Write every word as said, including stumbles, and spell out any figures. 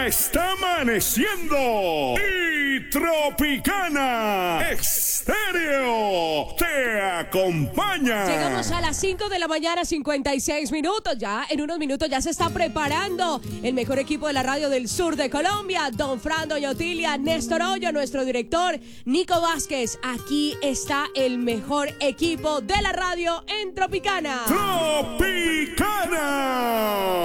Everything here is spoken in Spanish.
está amaneciendo y Tropicana Estéreo te acompaña. Llegamos a las cinco de la mañana, cincuenta y seis minutos. Ya en unos minutos ya se está preparando el mejor equipo de la radio del sur de Colombia. Don Fran, doña Otilia, Néstor Hoyo, nuestro director, Nico Vázquez. Aquí está el mejor equipo de la radio en Tropicana. Tropicana.